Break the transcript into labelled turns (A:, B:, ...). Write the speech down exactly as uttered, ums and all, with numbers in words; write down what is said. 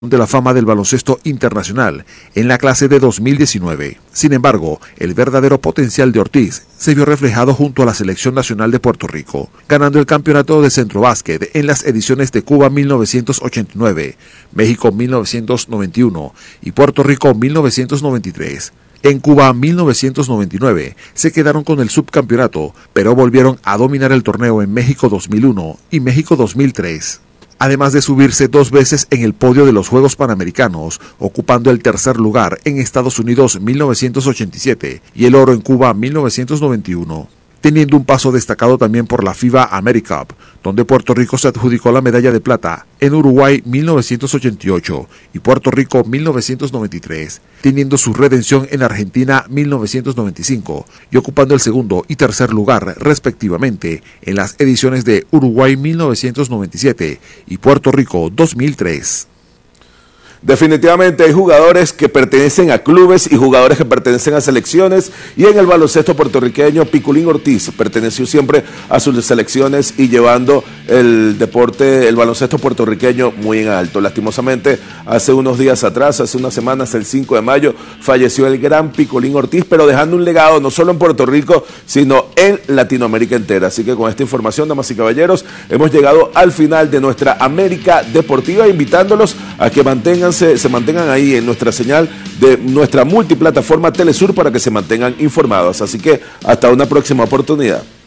A: de la Fama del Baloncesto Internacional en la clase de dos mil diecinueve. Sin embargo, el verdadero potencial de Ortiz se vio reflejado junto a la Selección Nacional de Puerto Rico, ganando el campeonato de Centrobásquet en las ediciones de Cuba mil novecientos ochenta y nueve, México mil novecientos noventa y uno y Puerto Rico mil novecientos noventa y tres. En Cuba mil novecientos noventa y nueve se quedaron con el subcampeonato, pero volvieron a dominar el torneo en México dos mil uno y México dos mil tres. Además de subirse dos veces en el podio de los Juegos Panamericanos, ocupando el tercer lugar en Estados Unidos mil novecientos ochenta y siete y el oro en Cuba mil novecientos noventa y uno. Teniendo un paso destacado también por la FIBA AmeriCup, donde Puerto Rico se adjudicó la medalla de plata en Uruguay mil novecientos ochenta y ocho y Puerto Rico mil novecientos noventa y tres, teniendo su redención en Argentina mil novecientos noventa y cinco y ocupando el segundo y tercer lugar respectivamente en las ediciones de Uruguay mil novecientos noventa y siete y Puerto Rico dos mil tres.
B: Definitivamente hay jugadores que pertenecen a clubes y jugadores que pertenecen a selecciones, y en el baloncesto puertorriqueño Piculín Ortiz perteneció siempre a sus selecciones y llevando el deporte, el baloncesto puertorriqueño muy en alto. Lastimosamente, hace unos días atrás, hace unas semanas, el cinco de mayo, falleció el gran Piculín Ortiz, pero dejando un legado no solo en Puerto Rico, sino en Latinoamérica entera. Así que con esta información, damas y caballeros, hemos llegado al final de nuestra América Deportiva, invitándolos a que mantengan Se, se mantengan ahí en nuestra señal de nuestra multiplataforma Telesur para que se mantengan informados. Así que hasta una próxima oportunidad.